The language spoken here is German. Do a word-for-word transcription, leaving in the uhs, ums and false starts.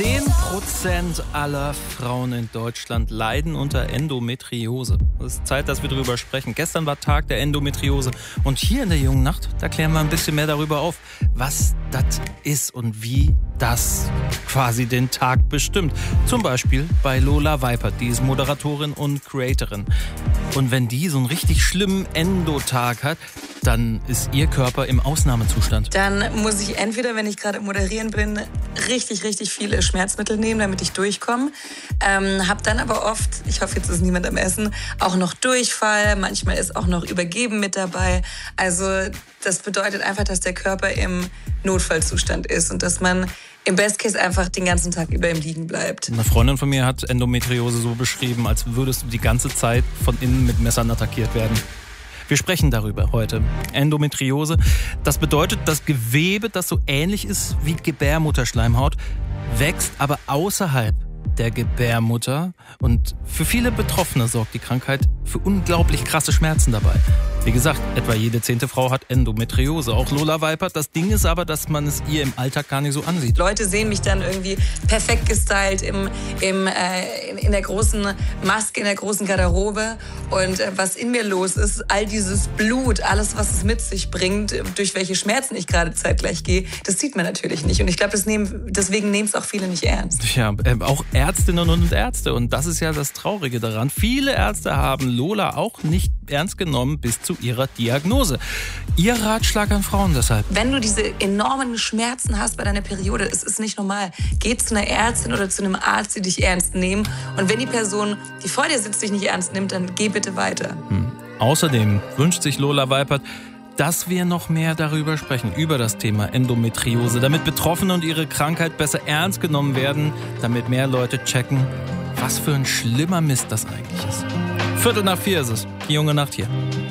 zehn Prozent aller Frauen in Deutschland leiden unter Endometriose. Es ist Zeit, dass wir darüber sprechen. Gestern war Tag der Endometriose und hier in der Jungen Nacht, da klären wir ein bisschen mehr darüber auf, was das ist und wie das quasi den Tag bestimmt. Zum Beispiel bei Lola Weipert, die ist Moderatorin und Creatorin. Und wenn die so einen richtig schlimmen Endotag hat, dann ist ihr Körper im Ausnahmezustand. Dann muss ich entweder, wenn ich gerade moderieren bin, richtig, richtig viele Schmerzmittel nehmen, damit ich durchkomme. Ähm, hab dann aber oft, ich hoffe, jetzt ist niemand am Essen, auch noch Durchfall. Manchmal ist auch noch Übergeben mit dabei. Also das bedeutet einfach, dass der Körper im Notfallzustand ist und dass man im Best Case einfach den ganzen Tag über im Liegen bleibt. Eine Freundin von mir hat Endometriose so beschrieben, als würdest du die ganze Zeit von innen mit Messern attackiert werden. Wir sprechen darüber heute. Endometriose, das bedeutet, das Gewebe, das so ähnlich ist wie Gebärmutterschleimhaut, wächst aber außerhalb der Gebärmutter. Und für viele Betroffene sorgt die Krankheit für unglaublich krasse Schmerzen dabei. Wie gesagt, etwa jede zehnte Frau hat Endometriose. Auch Lola Weipert. Das Ding ist aber, dass man es ihr im Alltag gar nicht so ansieht. Leute sehen mich dann irgendwie perfekt gestylt im, im, äh, in, in der großen Maske, in der großen Garderobe. Und äh, was in mir los ist, all dieses Blut, alles, was es mit sich bringt, durch welche Schmerzen ich gerade zeitgleich gehe, das sieht man natürlich nicht. Und ich glaube, nehmen, deswegen nehmen es auch viele nicht ernst. Ja, äh, auch Ärztinnen und Ärzte. Und das ist ja das Traurige daran. Viele Ärzte haben Lola auch nicht ernst genommen bis zu ihrer Diagnose. Ihr Ratschlag an Frauen deshalb: Wenn du diese enormen Schmerzen hast bei deiner Periode, es ist nicht normal. Geh zu einer Ärztin oder zu einem Arzt, die dich ernst nehmen. Und wenn die Person, die vor dir sitzt, dich nicht ernst nimmt, dann geh bitte weiter. Hm. Außerdem wünscht sich Lola Weipert, dass wir noch mehr darüber sprechen, über das Thema Endometriose, damit Betroffene und ihre Krankheit besser ernst genommen werden, damit mehr Leute checken, was für ein schlimmer Mist das eigentlich ist. Viertel nach vier ist es, die Junge Nacht hier.